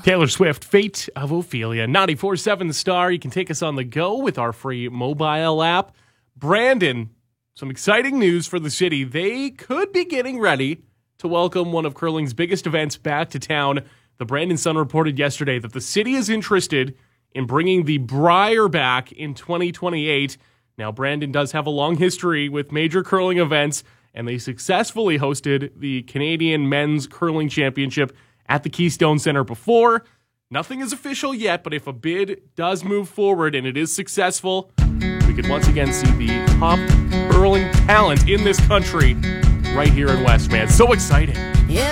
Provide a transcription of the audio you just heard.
Taylor Swift, Fate of Ophelia, 94.7 The Star. You can take us on the go with our free mobile app. Brandon, some exciting news for the city. They could be getting ready to welcome one of curling's biggest events back to town. The Brandon Sun reported yesterday that the city is interested in bringing the Brier back in 2028. Now, Brandon does have a long history with major curling events, and they successfully hosted the Canadian Men's Curling Championship at the Keystone Center before. Nothing is official yet, but if a bid does move forward and it is successful, we could once again see the top curling talent in this country right here in Westman. So exciting. Yeah.